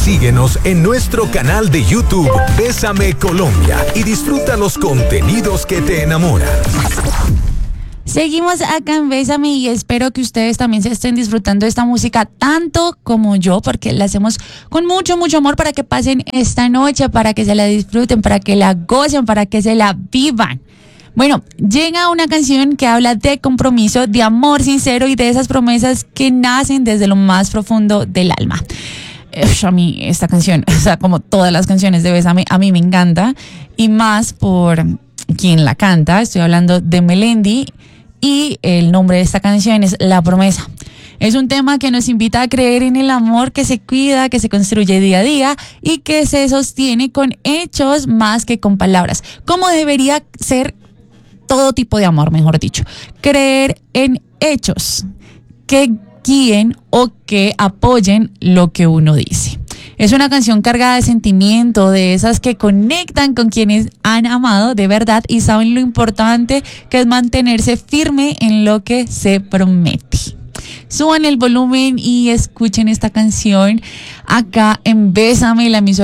síguenos en nuestro canal de YouTube Bésame Colombia y disfruta los contenidos que te enamoran. Seguimos acá en Bésame y espero que ustedes también se estén disfrutando de esta música tanto como yo, porque la hacemos con mucho, mucho amor para que pasen esta noche, para que se la disfruten, para que la gocen, para que se la vivan. Bueno, llega una canción que habla de compromiso, de amor sincero y de esas promesas que nacen desde lo más profundo del alma. A mí esta canción, o sea, como todas las canciones de Bésame, a mí me encanta, y más por quien la canta. Estoy hablando de Melendi y el nombre de esta canción es La Promesa. Es un tema que nos invita a creer en el amor que se cuida, que se construye día a día y que se sostiene con hechos más que con palabras, como debería ser todo tipo de amor, mejor dicho. Creer en hechos que guíen o que apoyen lo que uno dice. Es una canción cargada de sentimiento, de esas que conectan con quienes han amado de verdad y saben lo importante que es mantenerse firme en lo que se promete. Suban el volumen y escuchen esta canción acá en Bésame, la emisora